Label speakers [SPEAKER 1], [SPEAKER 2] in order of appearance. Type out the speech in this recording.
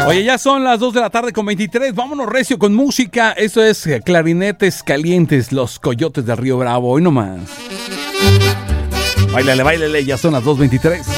[SPEAKER 1] Oye, ya son las 2 de la tarde con 23. Vámonos recio con música. Esto es Clarinetes Calientes, los Coyotes del Río Bravo. Hoy nomás. Báilale, báilale, ya son las 2:23.